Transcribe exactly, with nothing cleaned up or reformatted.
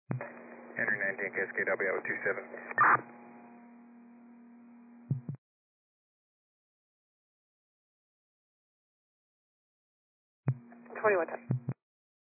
Henry nineteen K S K W out two seven. twenty-one ten.